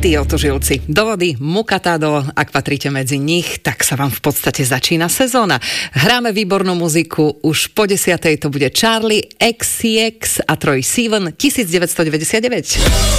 Tí otužilci do vody, Mukatado, ak patríte medzi nich, tak sa vám v podstate začína sezóna. Hráme výbornú muziku, už po 10:00 to bude Charlie XCX a Troye Sivan 1999.